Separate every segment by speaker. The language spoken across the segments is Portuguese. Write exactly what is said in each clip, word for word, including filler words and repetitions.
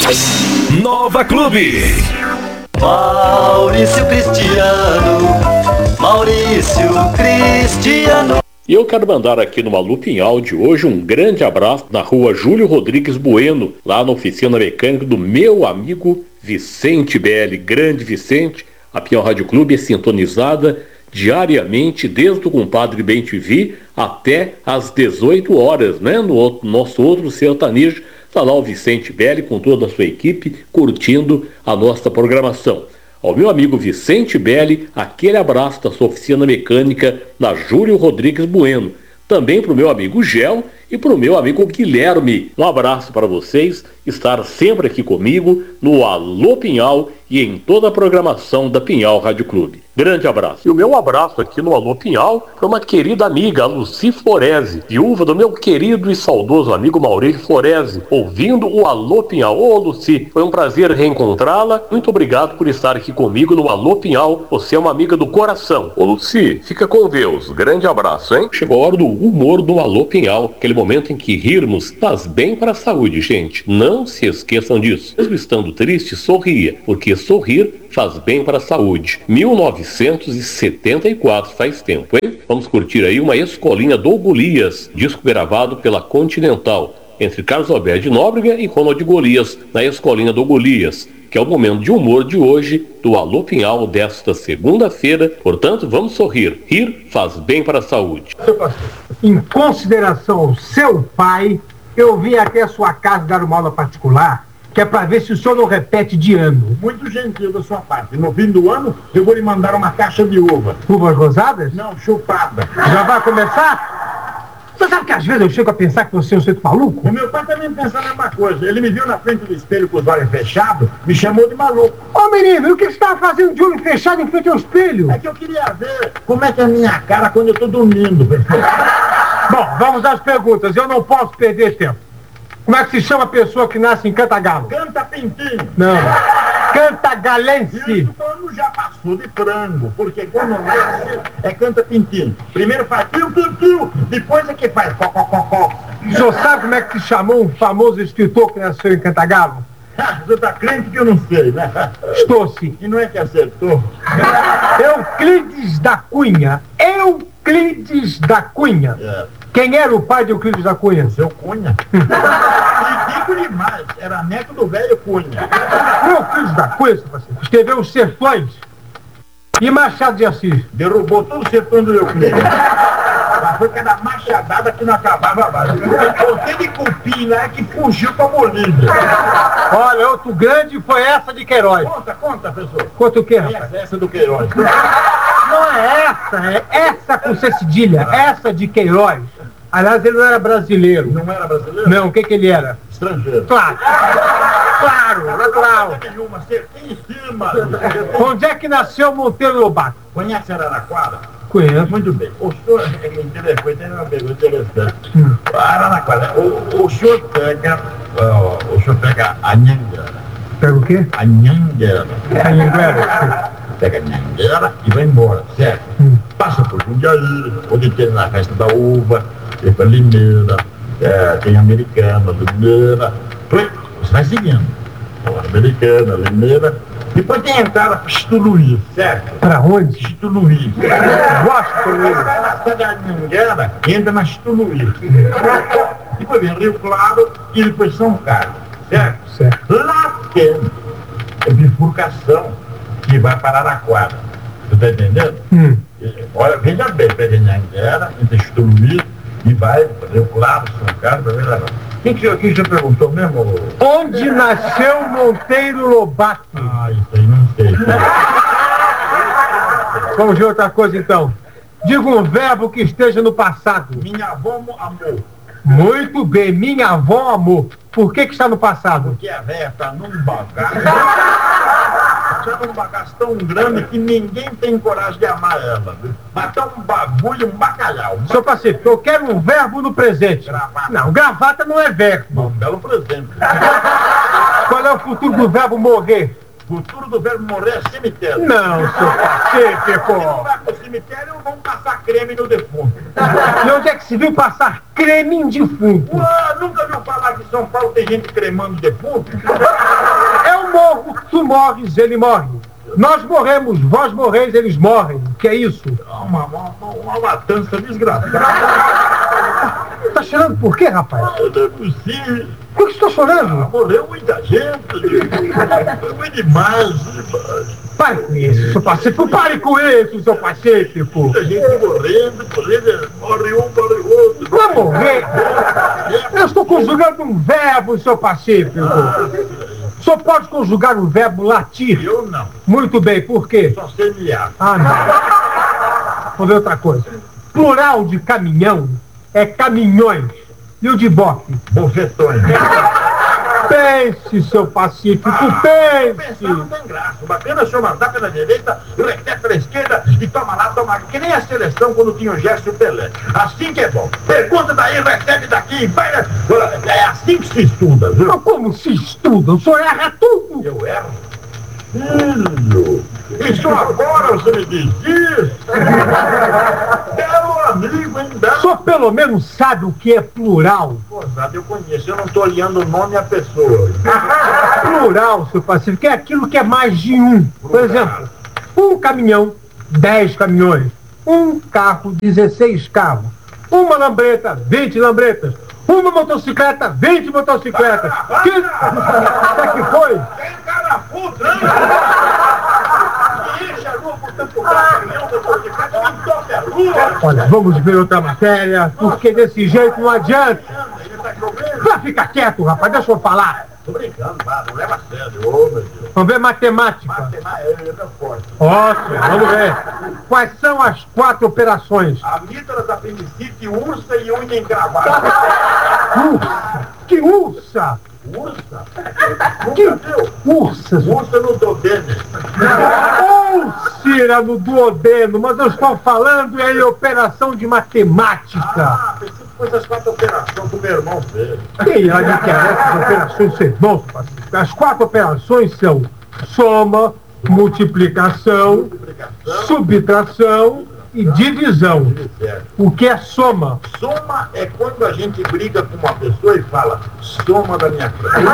Speaker 1: Nova Clube.
Speaker 2: Maurício Cristiano, Maurício Cristiano.
Speaker 3: E eu quero mandar aqui numa Loop em áudio hoje um grande abraço na rua Júlio Rodrigues Bueno, lá na oficina mecânica do meu amigo Vicente Belli. Grande Vicente, a Pinhal Rádio Clube é sintonizada diariamente, desde o Compadre Bem T V até às dezoito horas, né? No outro, nosso outro sertanejo, está lá o Vicente Belli com toda a sua equipe curtindo a nossa programação. Ao meu amigo Vicente Belli, aquele abraço da sua oficina mecânica na Júlio Rodrigues Bueno. Também para o meu amigo Gel e para o meu amigo Guilherme. Um abraço para vocês, estar sempre aqui comigo no Alô Pinhal e em toda a programação da Pinhal Rádio Clube. Grande abraço. E o meu abraço aqui no Alô Pinhal para uma querida amiga, a Luci Forese, viúva do meu querido e saudoso amigo Maurício Forese, ouvindo o Alô Pinhal. Ô Luci, foi um prazer reencontrá-la. Muito obrigado por estar aqui comigo no Alô Pinhal. Você é uma amiga do coração. Ô Luci, fica com Deus. Grande abraço, hein? Chegou a hora do humor do Alô Pinhal, aquele momento em que rirmos faz bem para a saúde, gente. Não se esqueçam disso. Mesmo estando triste, sorria, porque sorrir faz bem para a saúde. mil novecentos e setenta e quatro, faz tempo, hein? Vamos curtir aí uma Escolinha do Golias, disco gravado pela Continental, entre Carlos Alberto de Nóbrega e Ronald Golias, na Escolinha do Golias, que é o momento de humor de hoje do Alô Pinhal desta segunda-feira. Portanto, vamos sorrir. Rir faz bem para a saúde.
Speaker 4: Seu pastor, em consideração ao seu pai, eu vim até a sua casa dar uma aula particular, que é para ver se o senhor não repete de ano.
Speaker 5: Muito gentil da sua parte. No fim do ano, eu vou lhe mandar uma caixa de uva.
Speaker 4: Uvas rosadas?
Speaker 5: Não, chupada.
Speaker 4: Já vai começar? Você sabe que às vezes eu chego a pensar que você é um sujeito maluco?
Speaker 5: O meu pai também pensa a mesma coisa. Ele me viu na frente do espelho com os olhos fechados, me chamou de maluco.
Speaker 4: Ô menino, e o que você estava fazendo de olho fechado em frente ao espelho?
Speaker 5: É que eu queria ver como é que é a minha cara quando eu tô dormindo.
Speaker 4: Bom, vamos às perguntas. Eu não posso perder tempo. Como é que se chama a pessoa que nasce em Cantagalo?
Speaker 5: Canta Pintinho.
Speaker 4: Não. Cantagalense.
Speaker 5: Isso quando já passou de frango, porque quando nasce é Canta Pintinho. Primeiro faz piu, piu, piu, depois é que faz có, có, có, có.
Speaker 4: O senhor sabe como é que se chamou um famoso escritor que nasceu em Cantagalo?
Speaker 5: Ah, você tá crente que eu não sei, né?
Speaker 4: Estou sim.
Speaker 5: E não é que acertou?
Speaker 4: Euclides da Cunha. Euclides da Cunha. É. Quem era o pai de Euclides da Cunha?
Speaker 5: Seu Cunha. E digo demais, era neto do velho Cunha.
Speaker 4: O Euclides da Cunha, parceiro, escreveu Os Sertões e Machado de Assis.
Speaker 5: Derrubou todo o sertão do Euclides. Mas foi cada machadada que não acabava mais. O de cupim lá é que fugiu pra Bolívia.
Speaker 4: Olha, outro grande foi essa de Queiroz.
Speaker 5: Conta, conta, professor.
Speaker 4: Conta o quê, rapaz?
Speaker 5: Essa, essa do Queiroz.
Speaker 4: Não é essa, é essa com C cedilha, essa de Queiroz. Aliás, ele não era brasileiro.
Speaker 5: Não era brasileiro?
Speaker 4: Não, o que que ele era?
Speaker 5: Estrangeiro.
Speaker 4: Claro, claro, natural.
Speaker 5: Nenhuma, acertei em cima.
Speaker 4: Onde é que nasceu Monteiro Lobato?
Speaker 5: Conhece Araraquara?
Speaker 4: Conheço.
Speaker 5: Muito bem. O senhor, é interessante, tem uma pergunta interessante. Hum. Araraquara, o, o senhor pega, uh, o senhor pega a Nhanguera.
Speaker 4: Pega o quê?
Speaker 5: A Nhanguera.
Speaker 4: A Nhanguera?
Speaker 5: Pega a Nhanguera e vai embora, certo? Hum. Passa por Jundiaí, onde tem na festa da uva, tem para Limeira, é, tem Americana, Limeira. Você vai seguindo. Americana, Limeira. Depois tem a entrada para Estuluí, certo?
Speaker 4: Para onde?
Speaker 5: Estuluí.
Speaker 4: Gosto de
Speaker 5: Você vai na cidade da Nhanguera e entra na Estuluí. Depois vem Rio Claro e depois São Carlos, certo?
Speaker 4: Certo.
Speaker 5: Lá tem a bifurcação que vai para Araraquara. Você está entendendo?
Speaker 4: Hum.
Speaker 5: Olha, veja bem, pega Nhanguera, entra Estuluí e vai para Rio Claro, São Carlos, para ver. O que o senhor perguntou mesmo?
Speaker 4: Onde nasceu Monteiro Lobato?
Speaker 5: Ah, isso aí não sei.
Speaker 4: Vamos ver outra coisa então. Diga um verbo que esteja no passado.
Speaker 5: Minha avó amou.
Speaker 4: Muito bem, minha avó amou. Por que que está no passado?
Speaker 5: Porque a véia está num bagaço. Está num bagaço tão grande que ninguém tem coragem de amar ela. Mas tá um bagulho, um bacalhau. Um
Speaker 4: Senhor Pacífico, eu quero um verbo no presente.
Speaker 5: Gravata.
Speaker 4: Não, gravata não é verbo.
Speaker 5: Um belo presente.
Speaker 4: Qual é o futuro do verbo morrer?
Speaker 5: O futuro do verbo morrer é cemitério.
Speaker 4: Não, senhor Pacífico.
Speaker 5: Você não vai conseguir cemitério vão passar creme no defunto.
Speaker 4: E onde é que se viu passar creme em defunto?
Speaker 5: Ué, nunca viu falar que em São Paulo tem gente cremando defunto?
Speaker 4: Eu morro, tu morres, ele morre. Nós morremos, vós morreis, eles morrem. Que é isso?
Speaker 5: Uma, uma, uma matança desgraçada.
Speaker 4: Tá chorando por quê, rapaz?
Speaker 5: Não é possível.
Speaker 4: Por que você tá chorando?
Speaker 5: Morreu muita gente. Foi demais, demais.
Speaker 4: Pare com isso, seu Pacífico. Pare com isso, seu Pacífico.
Speaker 5: Muita gente morrendo, morrendo, morre um, morre outro.
Speaker 4: Vai morrer. Eu estou conjugando um verbo, seu Pacífico. O senhor pode conjugar o verbo latir?
Speaker 5: Eu não.
Speaker 4: Muito bem, por quê?
Speaker 5: Só sei miar.
Speaker 4: Ah, não. Vou ver outra coisa. Plural de caminhão é caminhões. E o de bofe?
Speaker 5: Bofetões.
Speaker 4: Pense, seu Pacífico, pense.
Speaker 5: Pensar não tem graça. O bacana é o senhor mandar pela direita, recebe pela esquerda e toma lá, toma lá. Que nem a seleção quando tinha o Gerson e o Pelé. Assim que é bom. Pergunta daí, recebe daqui. Vai. É assim que se estuda, viu?
Speaker 4: Mas como se estuda? O senhor erra tudo.
Speaker 5: Eu erro? Filho, isso agora você me diz isso? Belo amigo, hein?
Speaker 4: O
Speaker 5: Belo...
Speaker 4: senhor pelo menos sabe o que é plural?
Speaker 5: Pô, sabe, eu conheço, eu não estou olhando o nome e a pessoa.
Speaker 4: Plural, seu Pacífico, é aquilo que é mais de um. Por exemplo, um caminhão, dez caminhões. Um carro, dezesseis carros. Uma lambreta, vinte lambretas. Uma motocicleta, vinte motocicletas. Que... O que que foi?
Speaker 5: Tem cara puto, hein? Enche a rua por tanto caminhão, motocicleta, não toca a rua.
Speaker 4: Olha, vamos ver outra matéria, porque desse jeito não adianta.
Speaker 5: Ele tá chovendo.
Speaker 4: Vai ficar quieto, rapaz, deixa eu falar.
Speaker 5: Tô brincando, pá, não leva a sério. Ô, meu Deus.
Speaker 4: Vamos ver matemática.
Speaker 5: Matemática é meu forte.
Speaker 4: Ótimo, vamos ver. Quais são as quatro operações?
Speaker 5: Amígdalas, apendicite, ursa e unha encravada.
Speaker 4: Ursa! Que ursa!
Speaker 5: Ursa?
Speaker 4: Que
Speaker 5: Nunca viu?
Speaker 4: ursa!
Speaker 5: Ursa no dodene.
Speaker 4: Úlcera no duodeno, mas eu estou falando em operação de matemática.
Speaker 5: Ah, pensei que foi as quatro operações que o meu irmão fez.
Speaker 4: Quem há de querer essas operações ser bom, Pacífico? As quatro operações são soma, multiplicação, subtração e divisão. O que é soma?
Speaker 5: Soma é quando a gente briga com uma pessoa e fala, soma da minha frente.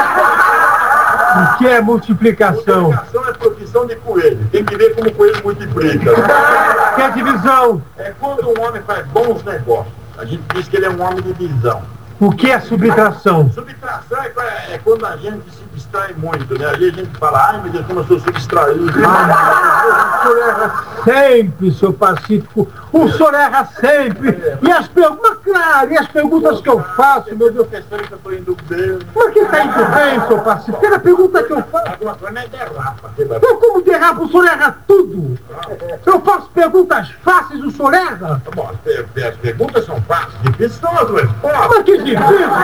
Speaker 4: O que é multiplicação?
Speaker 5: Multiplicação é profissão de coelho. Tem que ver como o coelho multiplica.
Speaker 4: O que é divisão?
Speaker 5: É quando um homem faz bons negócios. A gente diz que ele é um homem de visão.
Speaker 4: O que é subtração?
Speaker 5: Subtração é, é quando a gente se distrai muito, né? Ali a gente fala, ai meu Deus, como eu sou subtraído.
Speaker 4: Ah, o senhor erra sempre, seu Pacífico. O senhor erra sempre. E as perguntas, claro, e as perguntas que eu faço, meu Deus.
Speaker 5: Pensando que eu estou indo bem.
Speaker 4: Mas que está indo bem, seu Pacífico? Era a pergunta que eu faço.
Speaker 5: Alguma coisa não é derrapa. sei lá.
Speaker 4: Então, como derrapa, o senhor erra tudo. Eu faço perguntas fáceis, o senhor erra.
Speaker 5: Tá bom, as, as perguntas são fáceis, difíceis são as respostas.
Speaker 4: Mas que difícil.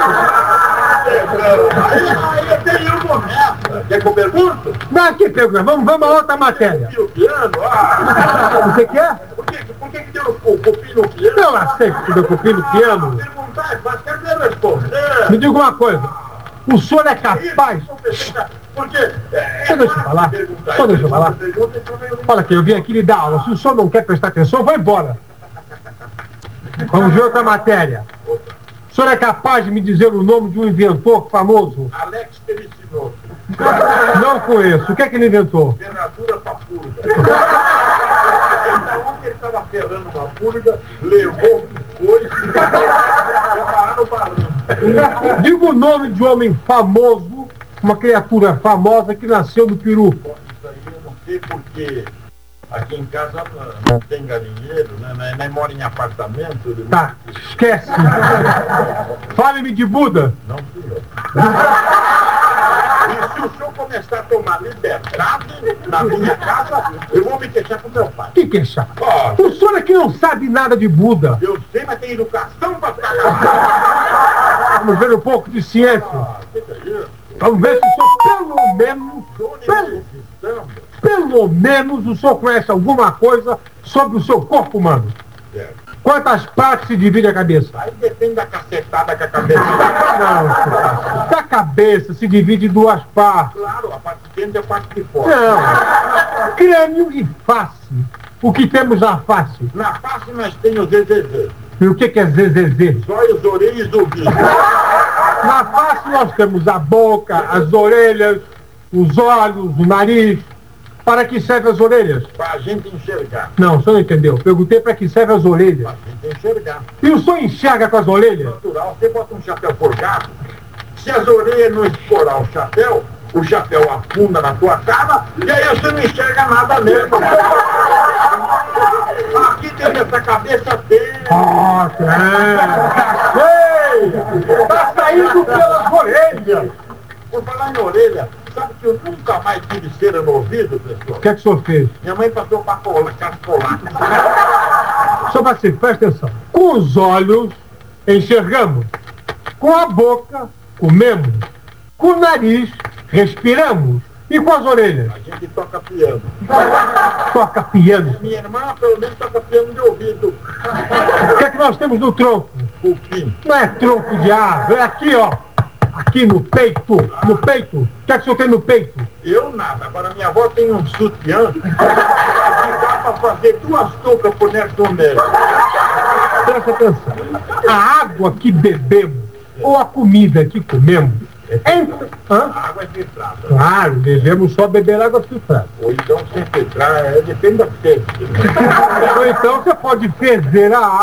Speaker 5: Aí, aí eu tenho uma meta. Quer que eu pergunto?
Speaker 4: Não, que pergunta? Vamos, vamos a outra matéria.
Speaker 5: E o piano? Ah,
Speaker 4: Você quer?
Speaker 5: por que, por que, que deu o copinho no piano?
Speaker 4: Eu aceito que deu copinho no piano.
Speaker 5: Perguntar é fácil, quer dizer responder.
Speaker 4: Me diga uma coisa. O senhor é capaz...
Speaker 5: Porque... É,
Speaker 4: Só deixa eu falar. Só deixa eu falar. Olha aqui, eu vim aqui lhe dar aula. Se o senhor não quer prestar atenção, eu vou embora. Vamos ver outra matéria. O senhor é capaz de me dizer o nome de um inventor famoso?
Speaker 5: Alex Pericinoso.
Speaker 4: Não conheço. O que é que ele inventou?
Speaker 5: Ferradura pra purga. Então, ontem ele estava ferrando uma purga, levou, foi, foi parar no barulho.
Speaker 4: Diga o nome de um homem famoso, uma criatura famosa que nasceu no peru.
Speaker 5: Isso aí eu não sei porque aqui em casa não, não tem galinheiro, né? Nem, nem mora em apartamento.
Speaker 4: Tá, esquece. Fale-me de Buda.
Speaker 5: Não, senhor. E se o senhor começar a tomar liberdade na minha casa, eu vou me queixar com meu pai.
Speaker 4: Que queixar?
Speaker 5: Ó,
Speaker 4: O senhor aqui não sabe nada de Buda.
Speaker 5: eu sei, mas tem educação pra ficar.
Speaker 4: Vamos ver um pouco de ciência.
Speaker 5: Ah, que que é isso?
Speaker 4: Vamos ver se o senhor, pelo menos,
Speaker 5: Sou
Speaker 4: pelo,
Speaker 5: universitando.
Speaker 4: pelo menos, o senhor conhece alguma coisa sobre o seu corpo humano.
Speaker 5: Certo.
Speaker 4: Quantas partes se divide a cabeça?
Speaker 5: Aí depende da cacetada que a cabeça dá.
Speaker 4: Não, senhor. Da cabeça se divide em duas partes.
Speaker 5: Claro, a parte de dentro e a parte de fora.
Speaker 4: Não. Crânio e face. O que temos na face?
Speaker 5: Na face nós temos o Z Z Z.
Speaker 4: E o que que é Z Z Z?
Speaker 5: Olhos, orelhas e ouvidos.
Speaker 4: Na face nós temos a boca, as orelhas, os olhos, o nariz. Para que servem as orelhas?
Speaker 5: Para a gente enxergar.
Speaker 4: Não, o senhor não entendeu. Perguntei para que servem as orelhas.
Speaker 5: Para a gente enxergar.
Speaker 4: E o senhor enxerga com as orelhas?
Speaker 5: Natural, você bota um chapéu forgado. Se as orelhas não escorar o chapéu, o chapéu afunda na tua cara e aí você não enxerga nada mesmo. Aqui dentro dessa cabeça dele.
Speaker 4: Ah, é. Ei! Tá saindo pelas orelhas!
Speaker 5: Por falar em orelha, sabe que eu nunca mais tive cera no ouvido, pessoal?
Speaker 4: O que é que o senhor fez?
Speaker 5: Minha mãe passou para colar, cascolar.
Speaker 4: Só para você, presta atenção. Com os olhos, enxergamos. Com a boca, comemos. Com o nariz, respiramos. E com as orelhas?
Speaker 5: A gente toca piano.
Speaker 4: Toca piano.
Speaker 5: Minha irmã, pelo menos, toca piano de ouvido.
Speaker 4: O que é que nós temos no tronco?
Speaker 5: Cupim.
Speaker 4: Não é tronco de árvore, é aqui, ó. Aqui no peito, no peito. O que é que o senhor tem no peito?
Speaker 5: Eu nada. Agora minha avó tem um sutiã que dá para fazer duas toucas por Nelson Nero.
Speaker 4: Presta atenção. A água que bebemos ou a comida que comemos entra... Hã?
Speaker 5: A água é filtrada.
Speaker 4: Claro, devemos só beber água filtrada.
Speaker 5: Ou então sem filtrar, é, depende da sede.
Speaker 4: Ou então você pode ferver a água.